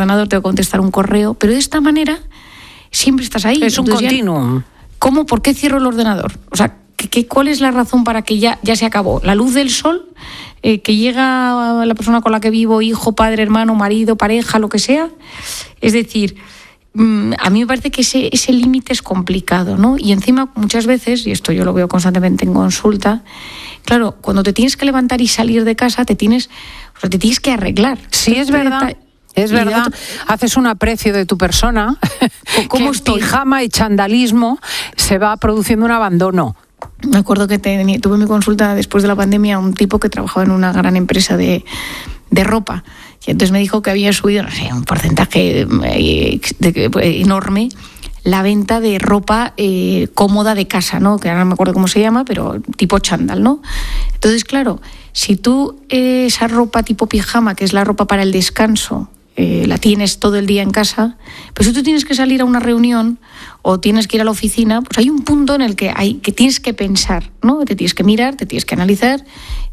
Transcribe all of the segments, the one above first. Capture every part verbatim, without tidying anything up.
ordenador, tengo que contestar un correo, pero de esta manera siempre estás ahí. Es un Entonces, continuum. ya, ¿cómo? ¿Por qué cierro el ordenador? O sea, ¿qué, qué, ¿cuál es la razón para que ya, ya se acabó? ¿La luz del sol? Eh, ¿Que llega la persona con la que vivo, hijo, padre, hermano, marido, pareja, lo que sea? Es decir, mmm, a mí me parece que ese, ese límite es complicado, ¿no? Y encima, muchas veces, y esto yo lo veo constantemente en consulta, claro, cuando te tienes que levantar y salir de casa, te tienes, o sea, te tienes que arreglar. Sí, es verdad. Es verdad, otro... haces un aprecio de tu persona, como pijama y chandalismo se va produciendo un abandono. Me acuerdo que tenía, tuve mi consulta después de la pandemia un tipo que trabajaba en una gran empresa de, de ropa y entonces me dijo que había subido, no sé, un porcentaje de, de, de, enorme la venta de ropa eh, cómoda de casa, ¿no? Que ahora no me acuerdo cómo se llama, pero tipo chándal, ¿no? Entonces, claro, si tú eh, esa ropa tipo pijama, que es la ropa para el descanso, Eh, la tienes todo el día en casa, pero si tú tienes que salir a una reunión o tienes que ir a la oficina, pues hay un punto en el que hay que tienes que pensar, ¿no? Te tienes que mirar, te tienes que analizar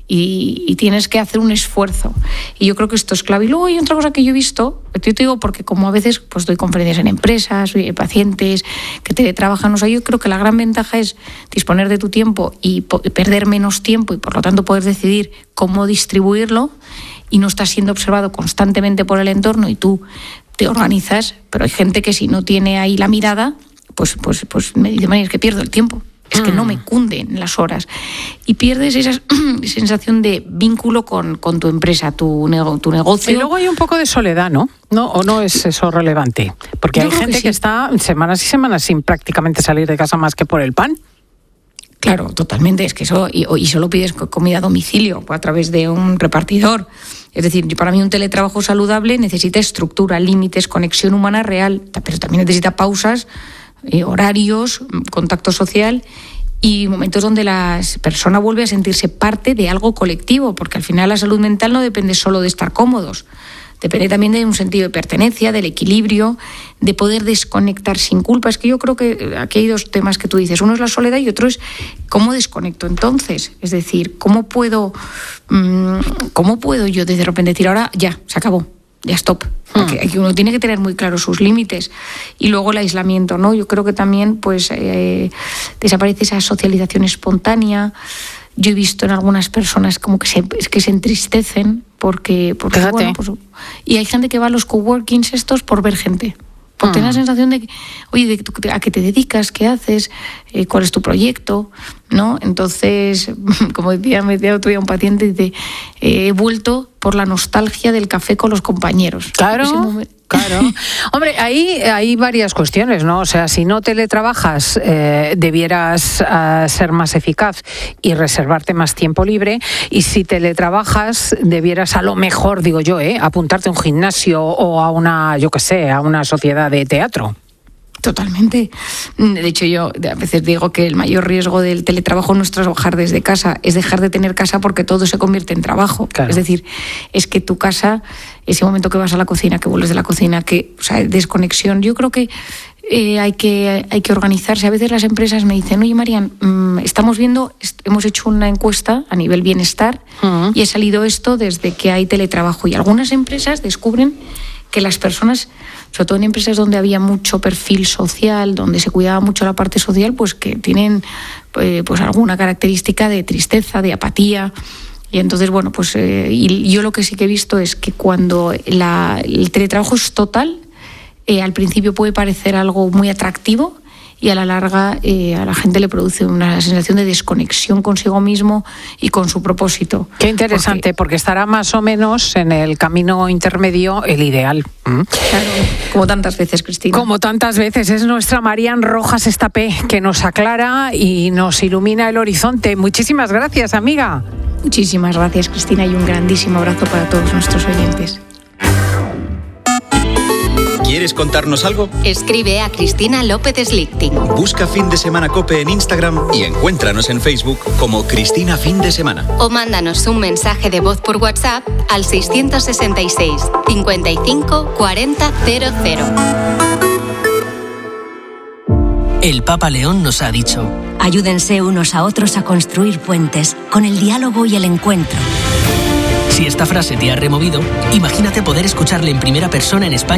y, y tienes que hacer un esfuerzo. Y yo creo que esto es clave. Y luego hay otra cosa que yo he visto, yo te digo porque como a veces pues doy conferencias en empresas, pacientes que teletrabajan, o sea, yo creo que la gran ventaja es disponer de tu tiempo y po- perder menos tiempo y por lo tanto poder decidir cómo distribuirlo. Y no estás siendo observado constantemente por el entorno y tú te organizas, pero hay gente que si no tiene ahí la mirada, pues, pues, pues me dice, María, es que pierdo el tiempo, es que no me cunden las horas. Y pierdes esa sensación de vínculo con, con tu empresa, tu, nego, tu negocio. Y luego hay un poco de soledad, ¿no? ¿No? ¿O no es eso relevante? Porque Yo hay gente que, sí. que está semanas y semanas sin prácticamente salir de casa más que por el pan. Claro, totalmente. Es que eso, y, y solo pides comida a domicilio o a través de un repartidor. Es decir, para mí un teletrabajo saludable necesita estructura, límites, conexión humana real, pero también necesita pausas, eh, horarios, contacto social y momentos donde la persona vuelve a sentirse parte de algo colectivo, porque al final la salud mental no depende solo de estar cómodos. Depende también de un sentido de pertenencia, del equilibrio, de poder desconectar sin culpa. Es que yo creo que aquí hay dos temas que tú dices. Uno es la soledad y otro es cómo desconecto entonces. Es decir, cómo puedo, cómo puedo yo de repente decir ahora ya, se acabó, ya stop. Aquí uno tiene que tener muy claros sus límites. Y luego el aislamiento, ¿no? Yo creo que también pues eh, desaparece esa socialización espontánea. Yo he visto en algunas personas como que se, que se entristecen porque, porque bueno, pues, y hay gente que va a los coworkings estos por ver gente, por mm. tener la sensación de que, oye, de, ¿a qué te dedicas? ¿Qué haces? Eh, ¿Cuál es tu proyecto? ¿No? Entonces, como decía, me decía otro día un paciente, dice, eh, he vuelto por la nostalgia del café con los compañeros. Claro. Claro. Hombre, ahí hay varias cuestiones, ¿no? O sea, si no teletrabajas, eh, debieras uh, ser más eficaz y reservarte más tiempo libre. Y si teletrabajas, debieras a lo mejor, digo yo, ¿eh? apuntarte a un gimnasio o a una, yo qué sé, a una sociedad de teatro. Totalmente. De hecho, yo a veces digo que el mayor riesgo del teletrabajo no es trabajar desde casa, es dejar de tener casa porque todo se convierte en trabajo. Claro. Es decir, es que tu casa, ese momento que vas a la cocina, que vuelves de la cocina, que, o sea, desconexión. Yo creo que eh, hay que hay que organizarse. A veces las empresas me dicen, oye, Marian, mmm, estamos viendo, est- hemos hecho una encuesta a nivel bienestar uh-huh. y ha salido esto desde que hay teletrabajo. Y algunas empresas descubren que las personas, sobre todo en empresas donde había mucho perfil social, donde se cuidaba mucho la parte social, pues que tienen eh, pues alguna característica de tristeza, de apatía. Y entonces, bueno, pues eh, y yo lo que sí que he visto es que cuando la, el teletrabajo es total, eh, al principio puede parecer algo muy atractivo y a la larga eh, a la gente le produce una sensación de desconexión consigo mismo y con su propósito. Qué interesante, porque, porque estará más o menos en el camino intermedio el ideal. ¿Mm? Claro, como tantas veces, Cristina. Como tantas veces. Es nuestra Marian Rojas Estapé, que nos aclara y nos ilumina el horizonte. Muchísimas gracias, amiga. Muchísimas gracias, Cristina, y un grandísimo abrazo para todos nuestros oyentes. ¿Quieres contarnos algo? Escribe a Cristina López Slichting. Busca Fin de Semana COPE en Instagram y encuéntranos en Facebook como Cristina Fin de Semana. O mándanos un mensaje de voz por WhatsApp al seiscientos sesenta y seis, cincuenta y cinco, cuarenta, cero cero. El Papa León nos ha dicho: ayúdense unos a otros a construir puentes con el diálogo y el encuentro. Si esta frase te ha removido, imagínate poder escucharle en primera persona en España